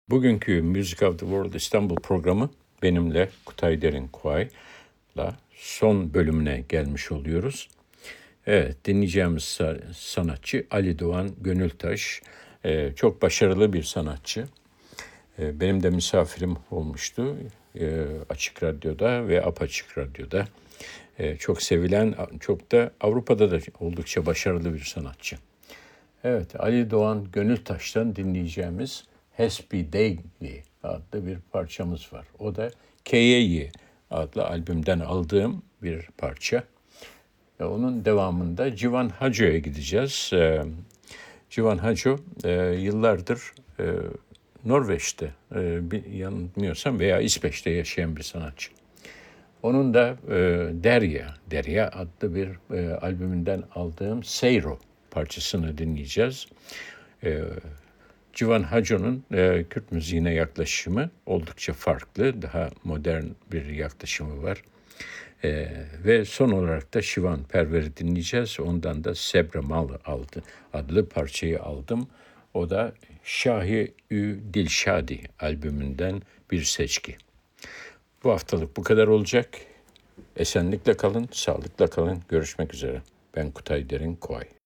Bugünkü Music of the World İstanbul programı benimle Kutay Derinkuay'la son bölümüne gelmiş oluyoruz. Evet, dinleyeceğimiz sanatçı Ali Doğan Gönültaş. Çok başarılı bir sanatçı. Benim de misafirim olmuştu Açık Radyo'da ve Apaçık Radyo'da. Çok sevilen, çok da Avrupa'da da oldukça başarılı bir sanatçı. Evet, Ali Doğan Gönültaş'tan dinleyeceğimiz Happy Day adlı bir parçamız var. O da K.Y. adlı albümden aldığım bir parça. Onun devamında Civan Hacı'ya gideceğiz. Civan Hacı yıllardır Norveç'te, yanılmıyorsam veya İsveç'te yaşayan bir sanatçı. Onun da Derya adlı bir albümünden aldığım Seyro parçasını dinleyeceğiz. Civan Hacı'nın Kürt müziğine yaklaşımı oldukça farklı, daha modern bir yaklaşımı var. Ve son olarak da Şivan Perver'i dinleyeceğiz. Ondan da Sebramal adlı parçayı aldım. O da Şahi-ü Dilşadi albümünden bir seçki. Bu haftalık bu kadar olacak. Esenlikle kalın, sağlıkla kalın. Görüşmek üzere. Ben Kutay Derinkuay.